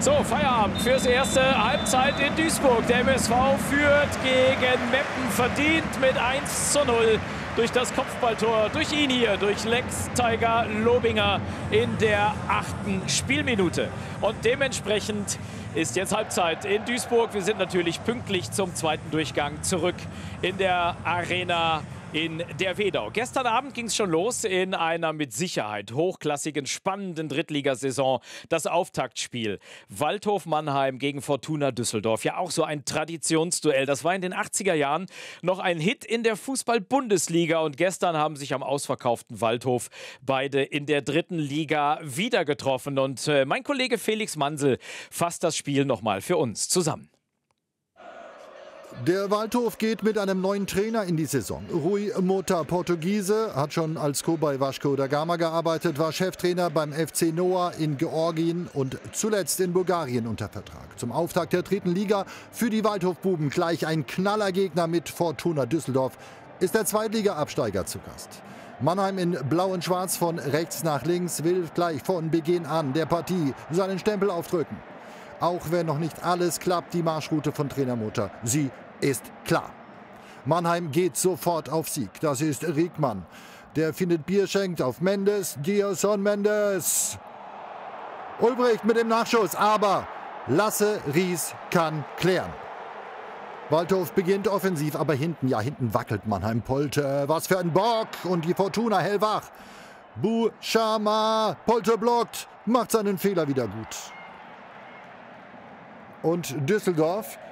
So, Feierabend fürs erste Halbzeit in Duisburg. Der MSV führt gegen Meppen verdient mit 1:0 durch das Kopfballtor, durch ihn hier, durch Lex Tiger Lobinger in der 8. Spielminute. Und dementsprechend ist jetzt Halbzeit in Duisburg. Wir sind natürlich pünktlich zum zweiten Durchgang zurück in der Arena in der Wedau. Gestern Abend ging es schon los in einer mit Sicherheit hochklassigen, spannenden Drittligasaison. Das Auftaktspiel Waldhof Mannheim gegen Fortuna Düsseldorf. Ja, auch so ein Traditionsduell. Das war in den 80er Jahren noch ein Hit in der Fußball-Bundesliga. Und gestern haben sich am ausverkauften Waldhof beide in der dritten Liga wieder getroffen. Und mein Kollege Felix Mansel fasst das Spiel nochmal für uns zusammen. Der Waldhof geht mit einem neuen Trainer in die Saison. Rui Mota, Portugiese, hat schon als Co bei Vasco da Gama gearbeitet, war Cheftrainer beim FC Noah in Georgien und zuletzt in Bulgarien unter Vertrag. Zum Auftakt der dritten Liga für die Waldhofbuben gleich ein Knallergegner mit Fortuna Düsseldorf ist der Zweitliga-Absteiger zu Gast. Mannheim in Blau und Schwarz von rechts nach links will gleich von Beginn an der Partie seinen Stempel aufdrücken. Auch wenn noch nicht alles klappt, die Marschroute von Trainer Mota, sie ist klar. Mannheim geht sofort auf Sieg. Das ist Riekmann. Der findet Bierschenkt auf Mendes. Dierson Mendes. Ulbricht mit dem Nachschuss. Aber Lasse Ries kann klären. Waldhof beginnt offensiv, aber hinten wackelt Mannheim. Polte, was für ein Bock. Und die Fortuna hellwach. Buschama, Polte blockt, macht seinen Fehler wieder gut. Und Düsseldorf